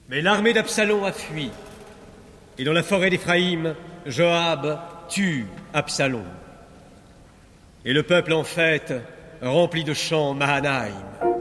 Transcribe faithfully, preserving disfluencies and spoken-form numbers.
Mais l'armée d'Absalom a fui, et dans la forêt d'Éphraïm, Joab tue Absalom. Et le peuple en fête remplit de chants Mahanaïm.